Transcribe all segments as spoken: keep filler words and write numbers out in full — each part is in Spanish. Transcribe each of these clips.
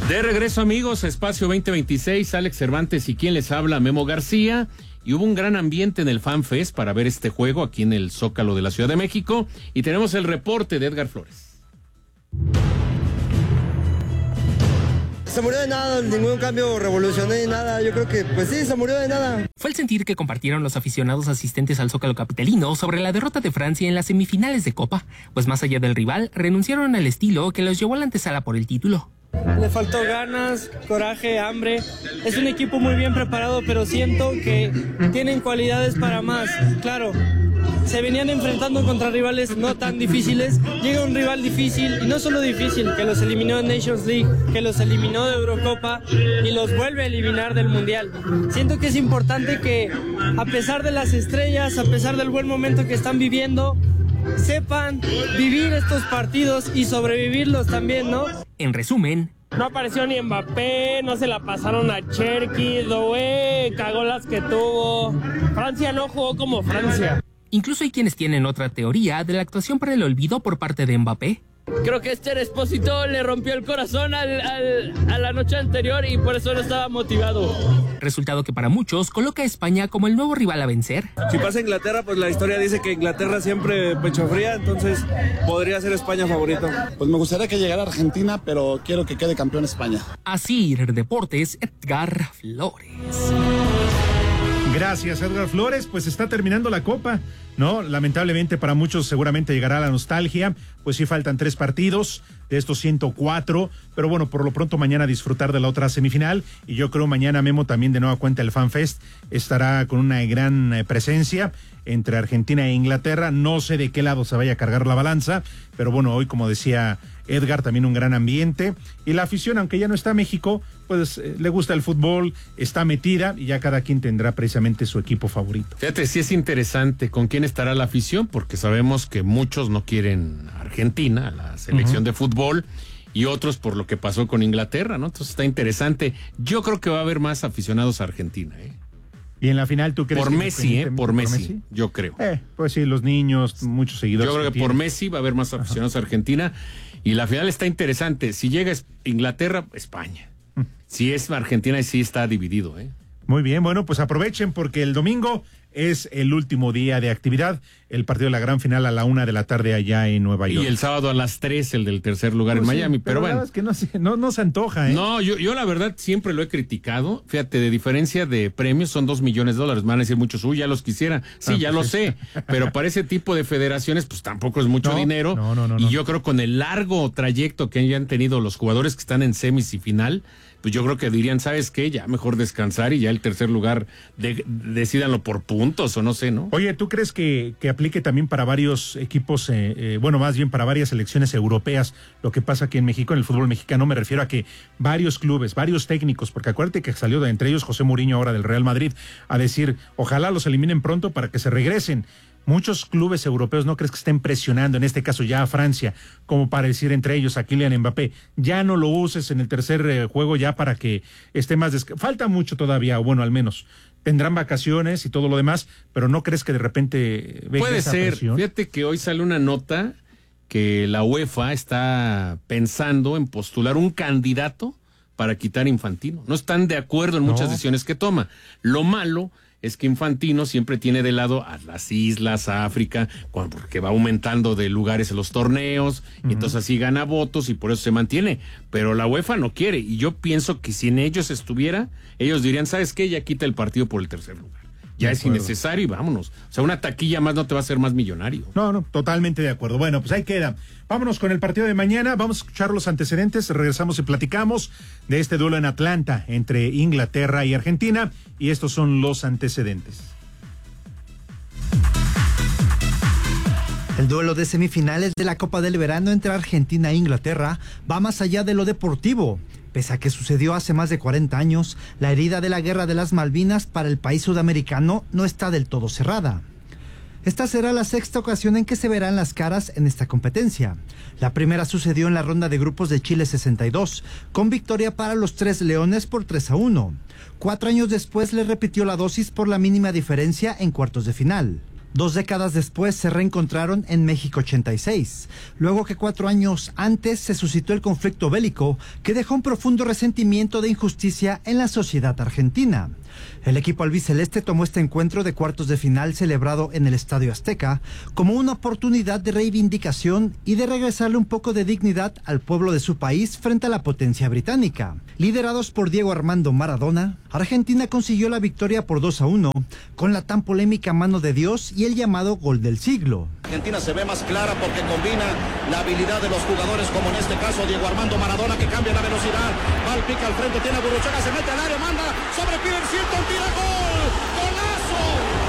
De regreso, amigos, Espacio veinte veintiséis, Alex Cervantes y quien les habla, Memo García. Y hubo un gran ambiente en el FanFest para ver este juego aquí en el Zócalo de la Ciudad de México. Y tenemos el reporte de Edgar Flores. Se murió de nada, ningún cambio revolucionario ni nada. Yo creo que, pues sí, se murió de nada. Fue el sentir que compartieron los aficionados asistentes al Zócalo capitalino sobre la derrota de Francia en las semifinales de Copa. Pues más allá del rival, renunciaron al estilo que los llevó a la antesala por el título. Le faltó ganas, coraje, hambre. Es un equipo muy bien preparado, pero siento que tienen cualidades para más. Claro, se venían enfrentando contra rivales no tan difíciles. Llega un rival difícil, y no solo difícil, que los eliminó en Nations League, que los eliminó de Eurocopa y los vuelve a eliminar del Mundial. Siento que es importante que, a pesar de las estrellas, a pesar del buen momento que están viviendo, sepan vivir estos partidos y sobrevivirlos también, ¿no? En resumen, no apareció ni Mbappé, no se la pasaron a Cherki, Doué cagó las que tuvo. Francia no jugó como Francia. Incluso hay quienes tienen otra teoría de la actuación para el olvido por parte de Mbappé. Creo que Esther Espósito le rompió el corazón al, al, a la noche anterior y por eso no estaba motivado. Resultado que para muchos coloca a España como el nuevo rival a vencer. Si pasa Inglaterra, pues la historia dice que Inglaterra siempre pecho fría, entonces podría ser España favorito. Pues me gustaría que llegara Argentina, pero quiero que quede campeón España. Así, Deportes, Edgar Flores. Gracias, Edgar Flores. Pues está terminando la Copa, ¿no? Lamentablemente para muchos seguramente llegará la nostalgia, pues sí faltan tres partidos de estos ciento cuatro, pero bueno, por lo pronto mañana disfrutar de la otra semifinal, y yo creo mañana Memo también de nueva cuenta el FanFest estará con una gran eh, presencia entre Argentina e Inglaterra. No sé de qué lado se vaya a cargar la balanza, pero bueno, hoy, como decía Edgar, también un gran ambiente, y la afición, aunque ya no está México, pues eh, le gusta el fútbol, está metida, y ya cada quien tendrá precisamente su equipo favorito. Fíjate, sí es interesante con quién estará la afición, porque sabemos que muchos no quieren a Argentina, a la selección uh-huh. de fútbol, y otros por lo que pasó con Inglaterra, ¿no? Entonces está interesante. Yo creo que va a haber más aficionados a Argentina, ¿eh? Y en la final, ¿tú crees? Por que Messi, ¿eh? Por, por Messi, Messi, yo creo. Eh, pues sí, los niños, muchos seguidores. Yo creo que, que por Messi va a haber más aficionados Ajá. a Argentina. Y la final está interesante. Si llega Inglaterra, España. Mm. Si es Argentina, sí está dividido, ¿eh? Muy bien, bueno, pues aprovechen porque el domingo es el último día de actividad. El partido de la gran final a la una de la tarde allá en Nueva York. Y el sábado a las tres, el del tercer lugar pues en sí, Miami. Pero, pero bueno. La verdad es que no se, no, no se antoja, ¿eh? No, yo, yo la verdad siempre lo he criticado. Fíjate, de diferencia de premios son dos millones de dólares. Me van a decir muchos, uy, ya los quisiera. Sí, ah, ya pues lo sé. Pero para ese tipo de federaciones, pues tampoco es mucho no, dinero. No, no, no, y no. yo creo con el largo trayecto que hayan tenido los jugadores que están en semis y final, pues yo creo que dirían, ¿sabes qué? Ya mejor descansar y ya el tercer lugar de, decídanlo por puntos o no sé, ¿no? Oye, ¿tú crees que, que aplique también para varios equipos, eh, eh, bueno, más bien para varias selecciones europeas, lo que pasa aquí en México, en el fútbol mexicano? Me refiero a que varios clubes, varios técnicos, porque acuérdate que salió de entre ellos José Mourinho ahora del Real Madrid, a decir, ojalá los eliminen pronto para que se regresen. Muchos clubes europeos, ¿no crees que estén presionando, en este caso ya a Francia, como para decir entre ellos a Kylian Mbappé, ya no lo uses en el tercer eh, juego ya para que esté más... Desca- Falta mucho todavía, o bueno, al menos tendrán vacaciones y todo lo demás, pero ¿no crees que de repente venga Puede esa ser, presión? Fíjate que hoy sale una nota que la UEFA está pensando en postular un candidato para quitar a Infantino. No están de acuerdo en muchas No. decisiones que toma. Lo malo es que Infantino siempre tiene de lado a las islas, a África, cuando, porque va aumentando de lugares en los torneos, uh-huh. y entonces así gana votos y por eso se mantiene. Pero la UEFA no quiere, y yo pienso que si en ellos estuviera, ellos dirían, ¿sabes qué? Ya quita el partido por el tercer lugar. Ya es innecesario y vámonos. O sea, una taquilla más no te va a hacer más millonario. No, no, totalmente de acuerdo. Bueno, pues ahí queda. Vámonos con el partido de mañana. Vamos a escuchar los antecedentes. Regresamos y platicamos de este duelo en Atlanta entre Inglaterra y Argentina. Y estos son los antecedentes. El duelo de semifinales de la Copa del Verano entre Argentina e Inglaterra va más allá de lo deportivo. Pese a que sucedió hace más de cuarenta años, la herida de la Guerra de las Malvinas para el país sudamericano no está del todo cerrada. Esta será la sexta ocasión en que se verán las caras en esta competencia. La primera sucedió en la ronda de grupos de Chile sesenta y dos, con victoria para los Tres Leones por tres a uno. Cuatro años después le repitió la dosis por la mínima diferencia en cuartos de final. Dos décadas después se reencontraron en México ochenta y seis, luego que cuatro años antes se suscitó el conflicto bélico que dejó un profundo resentimiento de injusticia en la sociedad argentina. El equipo albiceleste tomó este encuentro de cuartos de final celebrado en el Estadio Azteca como una oportunidad de reivindicación y de regresarle un poco de dignidad al pueblo de su país frente a la potencia británica. Liderados por Diego Armando Maradona, Argentina consiguió la victoria por dos a uno con la tan polémica mano de Dios y el llamado gol del siglo. Argentina se ve más clara porque combina la habilidad de los jugadores, como en este caso Diego Armando Maradona, que cambia la velocidad, va al pica al frente, tiene a Burruchaga, se mete al área, manda sobre Pibercito, tira gol, golazo,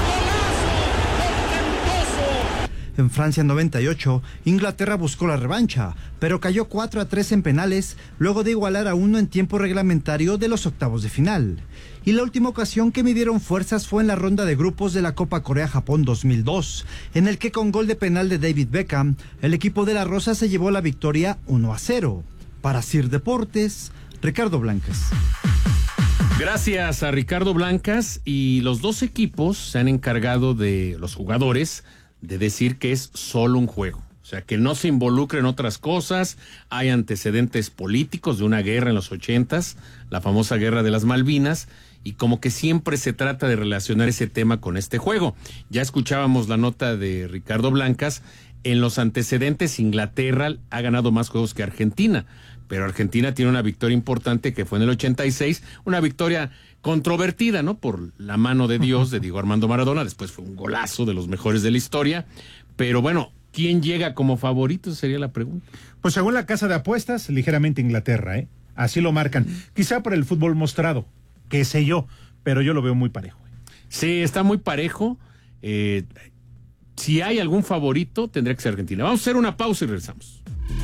golazo, portentoso. En Francia en noventa y ocho, Inglaterra buscó la revancha, pero cayó cuatro a tres en penales, luego de igualar a uno en tiempo reglamentario de los octavos de final. Y la última ocasión que midieron fuerzas fue en la ronda de grupos de la Copa Corea-Japón dos mil dos, en el que con gol de penal de David Beckham, el equipo de la Rosa se llevó la victoria uno a cero. Para Sir Deportes, Ricardo Blancas. Gracias a Ricardo Blancas, y los dos equipos se han encargado de los jugadores de decir que es solo un juego. O sea, que no se involucre en otras cosas. Hay antecedentes políticos de una guerra en los ochentas, la famosa guerra de las Malvinas, y como que siempre se trata de relacionar ese tema con este juego. Ya escuchábamos la nota de Ricardo Blancas. En los antecedentes, Inglaterra ha ganado más juegos que Argentina, pero Argentina tiene una victoria importante que fue en el ochenta y seis, una victoria controvertida, ¿no? Por la mano de Dios de Diego Armando Maradona. Después fue un golazo de los mejores de la historia, pero bueno, ¿quién llega como favorito? Sería la pregunta. Pues según la casa de apuestas, ligeramente Inglaterra, ¿eh? Así lo marcan. Quizá por el fútbol mostrado, qué sé yo, pero yo lo veo muy parejo. Sí, está muy parejo. Eh, si hay algún favorito, tendría que ser Argentina. Vamos a hacer una pausa y regresamos.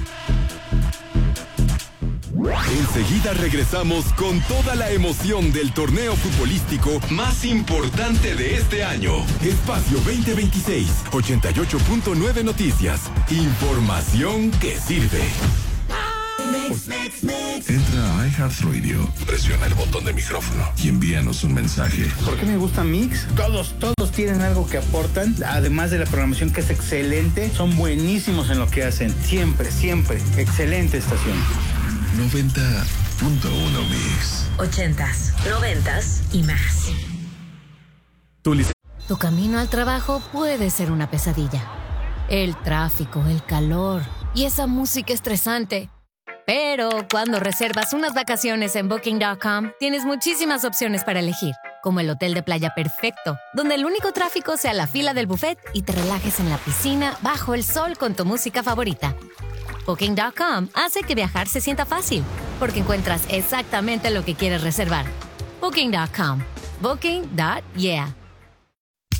Enseguida regresamos con toda la emoción del torneo futbolístico más importante de este año. Espacio veinte veintiséis, ochenta y ocho punto nueve Noticias. Información que sirve. Entra a iHeartRadio, presiona el botón de micrófono y envíanos un mensaje. ¿Por qué me gusta Mix? Todos, todos tienen algo que aportan, además de la programación que es excelente, son buenísimos en lo que hacen, siempre, siempre, excelente estación. noventa punto uno Mix. Ochentas, noventas y más. Tu, tu camino al trabajo puede ser una pesadilla. El tráfico, el calor y esa música estresante. Pero cuando reservas unas vacaciones en Booking punto com, tienes muchísimas opciones para elegir, como el hotel de playa perfecto, donde el único tráfico sea la fila del buffet y te relajes en la piscina bajo el sol con tu música favorita. Booking punto com hace que viajar se sienta fácil, porque encuentras exactamente lo que quieres reservar. Booking punto com. Booking. Yeah.